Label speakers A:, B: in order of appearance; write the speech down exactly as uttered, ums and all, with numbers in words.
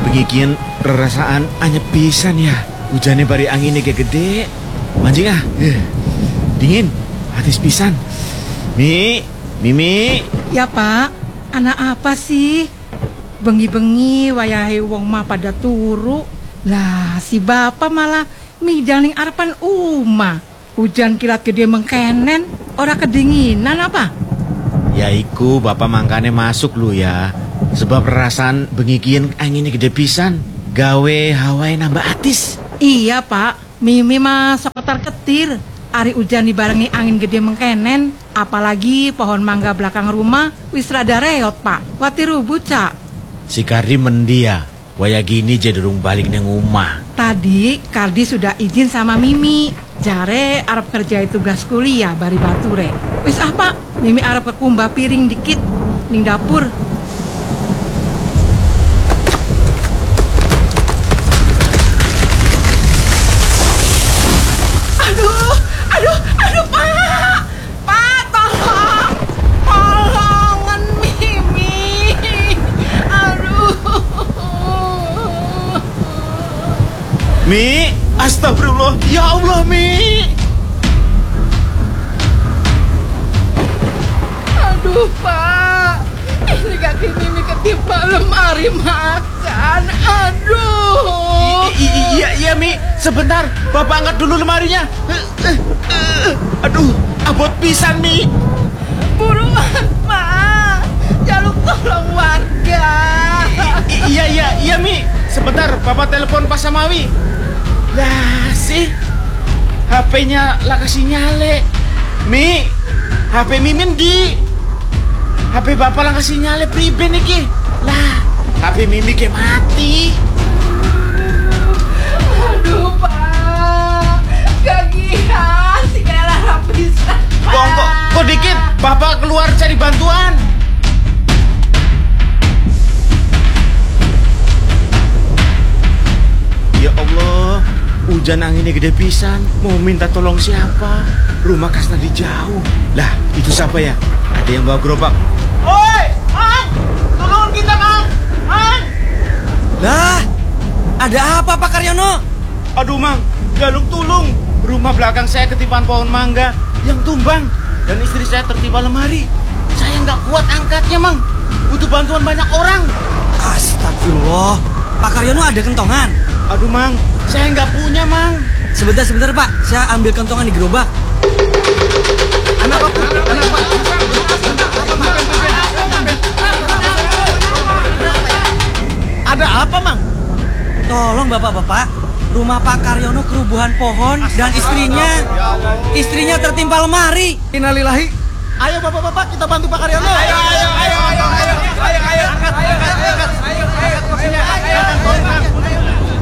A: Pengikian perasaan anyep pisan ya. Hujannya bari anginnya kayak gede. Mancing ah. Eh, dingin. Hatis pisan. Mi, Mimi.
B: Ya Pak, anak apa sih? Bengi-bengi wayahe wong mah pada turu. Lah si bapak malah midaning arepan umah. Hujan kilat gede mengkenen. Ora kedinginan apa?
A: Ya iku bapak mangkane masuk lu ya. Sebab perasaan bengikian anginnya gede pisan. Gawe hawai nambah atis.
B: Iya Pak, Mimi mah soketar ketir. Ari hujan dibarengi angin gede mengkenen. Apalagi pohon mangga belakang rumah wis rada reot Pak. Wati rubuh Cak.
A: Si Kardi mendia. Waya gini jadurung balik neng rumah.
B: Tadi Kardi sudah izin sama Mimi. Jare arep kerja tugas kuliah bari bature. Wis apa? Mimi arep ke kumbah piring dikit ning dapur. Aduh, aduh, aduh Pak. Pak tolong. Tolongan Mimi. Aduh.
A: Mi, astagfirullah. Ya Allah, Mi.
B: Aduh Pak, ini kaki Mimi ketimpa lemari makan. Aduh.
A: I- i- Iya, iya Mi. Sebentar, Bapak angkat dulu lemarinya. Eh, eh, eh. Aduh, abot pisan Mi.
B: Buruan Pak, jaluk tolong warga.
A: I- Iya, iya, iya Mi. Sebentar, Bapak telepon Pak Samawi. Lah sih, H P-nya lah kasih nyale. Mi, H P Mimin di. H P Bapak lah kasih nyale priben iki. Lah, H P Mimi ke mati.
B: Aduh Pak, gagihan si kalah rapisan.
A: Kok, kok, kok dikit, Bapak keluar cari bantuan. Ya Allah, hujan anginnya gede pisan. Mau minta tolong siapa? Rumah Kasnadi jauh. Lah, itu siapa ya? Ada yang bawa gerobak. Oi, Ang! Tolong kita, Ang! Ang!
C: Lah, ada apa Pak Karyono?
A: Aduh, Mang, galung tulung. Rumah belakang saya ketipan pohon mangga yang tumbang. Dan istri saya tertimpa lemari. Saya nggak kuat angkatnya, Mang. Butuh bantuan banyak orang.
C: Astagfirullah, Pak Karyono ada kentongan?
A: Aduh, Mang, saya nggak punya, Mang.
C: Sebentar, sebentar Pak, saya ambil kentongan di gerobak.
A: Anak apa? Anak apa? Ada apa, Mang?
C: Tolong bapak-bapak, rumah Pak Karyono kerubuhan pohon dan istrinya, istrinya tertimpa lemari.
D: Innalillahi. Ayo bapak-bapak kita bantu Pak Karyono.
A: Ayo, ayo, ayo, ayo, ayo.